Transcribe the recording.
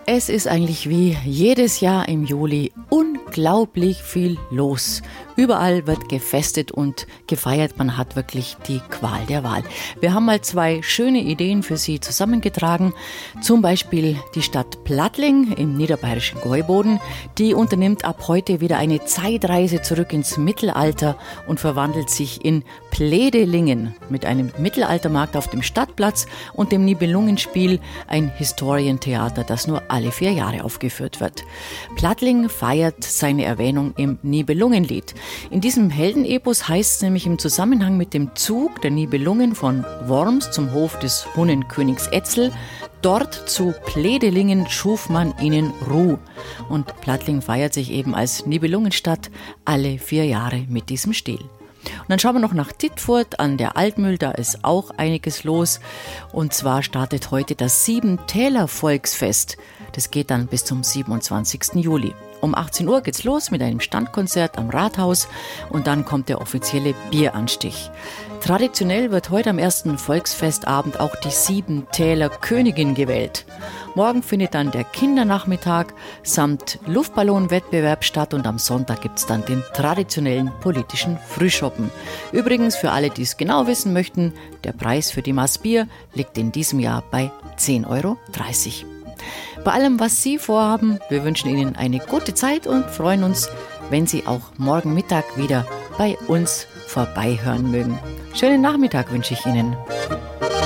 Es ist eigentlich wie jedes Jahr im Juli unglaublich viel los. Überall wird gefestet und gefeiert. Man hat wirklich die Qual der Wahl. Wir haben mal 2 schöne Ideen für Sie zusammengetragen. Zum Beispiel die Stadt Plattling im niederbayerischen Gäuboden. Die unternimmt ab heute wieder eine Zeitreise zurück ins Mittelalter und verwandelt sich in Pledelingen mit einem Mittelaltermarkt auf dem Stadtplatz und dem Nibelungenspiel, ein Historientheater, das nur alle 4 Jahre aufgeführt wird. Plattling feiert seine Erwähnung im Nibelungenlied. In diesem Heldenepos heißt es nämlich im Zusammenhang mit dem Zug der Nibelungen von Worms zum Hof des Hunnenkönigs Etzel: Dort zu Pledelingen schuf man ihnen Ruh. Und Plattling feiert sich eben als Nibelungenstadt alle 4 Jahre mit diesem Stil. Und dann schauen wir noch nach Dittfurt an der Altmühl, da ist auch einiges los. Und zwar startet heute das 7-Täler-Volksfest. Das geht dann bis zum 27. Juli. Um 18 Uhr geht's los mit einem Standkonzert am Rathaus und dann kommt der offizielle Bieranstich. Traditionell wird heute am ersten Volksfestabend auch die 7-Täler Königin gewählt. Morgen findet dann der Kindernachmittag samt Luftballonwettbewerb statt und am Sonntag gibt's dann den traditionellen politischen Frühschoppen. Übrigens, für alle, die es genau wissen möchten, der Preis für die Maß Bier liegt in diesem Jahr bei 10,30 Euro. Bei allem, was Sie vorhaben, wir wünschen Ihnen eine gute Zeit und freuen uns, wenn Sie auch morgen Mittag wieder bei uns vorbeihören mögen. Schönen Nachmittag wünsche ich Ihnen.